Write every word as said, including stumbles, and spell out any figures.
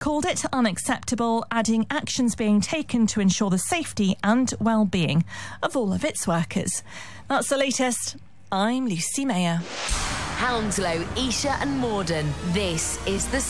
called it unacceptable, adding actions being taken to ensure the safety and well-being of all of its workers. That's the latest. I'm Lucy Mayer. Hounslow, Esher and Morden. This is The